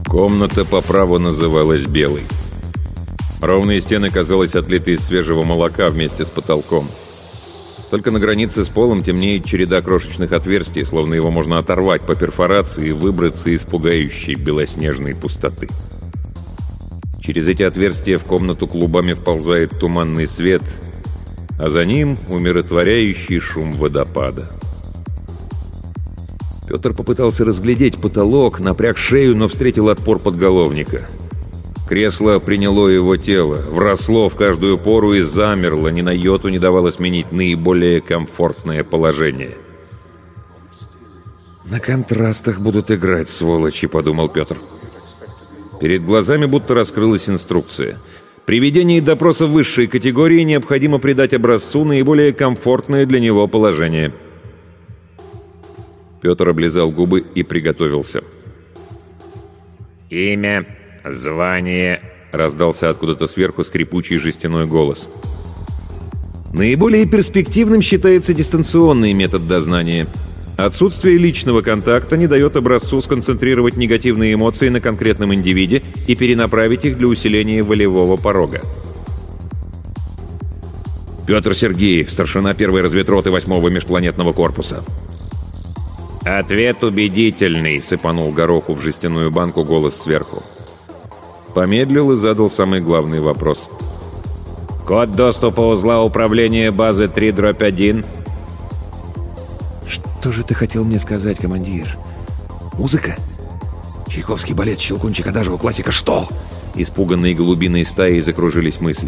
Комната по праву называлась «белой». Ровные стены, казалось, отлиты из свежего молока вместе с потолком. Только на границе с полом темнеет череда крошечных отверстий, словно его можно оторвать по перфорации и выбраться из пугающей белоснежной пустоты. Через эти отверстия в комнату клубами вползает туманный свет, а за ним умиротворяющий шум водопада. Петр попытался разглядеть потолок, напряг шею, но встретил отпор подголовника. Кресло приняло его тело, вросло в каждую пору и замерло, ни на йоту не давало сменить наиболее комфортное положение. «На контрастах будут играть, сволочи», — подумал Петр. Перед глазами будто раскрылась инструкция. При ведении допроса высшей категории необходимо придать образцу наиболее комфортное для него положение. Петр облизал губы и приготовился. «Имя, звание», — раздался откуда-то сверху скрипучий жестяной голос. Наиболее перспективным считается дистанционный метод дознания. Отсутствие личного контакта не дает образцу сконцентрировать негативные эмоции на конкретном индивиде и перенаправить их для усиления волевого порога. Петр Сергеев, старшина 1-й разведроты 8-го межпланетного корпуса. «Ответ убедительный», — сыпанул гороху в жестяную банку голос сверху. Помедлил и задал самый главный вопрос. «Код доступа узла управления базы 3/1». «Что же ты хотел мне сказать, командир? Музыка? Чайковский балет, Щелкунчик, Адажио, классика, что?» Испуганные голубиные стаи закружились мысли.